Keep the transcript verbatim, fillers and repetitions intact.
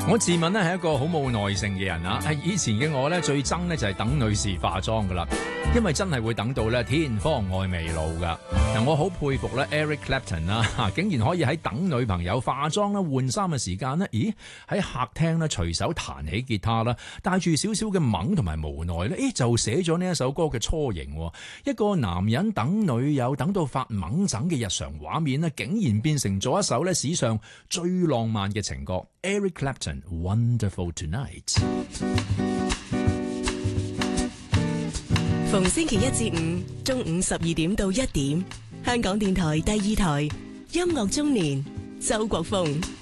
我自問咧係一個好冇耐性嘅人啊！係以前嘅我咧最憎咧就係等女士化妝噶啦，因為真係會等到咧天荒愛未老噶。嗱，我好佩服咧 Eric Clapton 啦，竟然可以喺等女朋友化妝啦、換衫嘅時間咧，咦喺客廳咧隨手彈起吉他啦，帶住少少嘅懵同埋無奈咧，誒就寫咗呢一首歌嘅雛形。一個男人等女友等到發懵疹嘅日常畫面咧，竟然變成咗一首咧史上最浪漫嘅情歌。Eric Clapton Wonderful Tonight。 逢星期一至五中午十二點到一點，香港電台第二台音樂中年，周國峰。